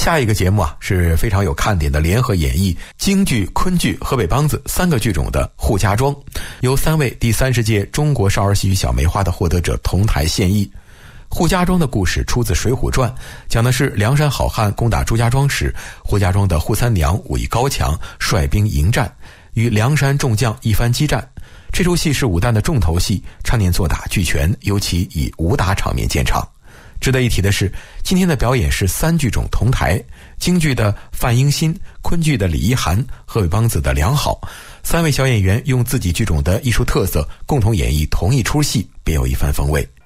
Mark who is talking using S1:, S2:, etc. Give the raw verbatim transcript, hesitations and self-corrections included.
S1: 下一个节目啊是非常有看点的联合演绎京剧、昆剧、河北梆子三个剧种的《扈家庄》，由三位第三十届中国少儿戏曲小梅花的获得者同台献艺。扈家庄的故事出自《水浒传》，讲的是梁山好汉攻打朱家庄时，扈家庄的扈三娘武艺高强，率兵迎战，与梁山众将一番激战。这出戏是武旦的重头戏，唱念做打俱全，尤其以武打场面见长。值得一提的是，今天的表演是三剧种同台，京剧的范英新，昆剧的李一涵，河北梆子的梁好，三位小演员用自己剧种的艺术特色共同演绎同一出戏，别有一番风味。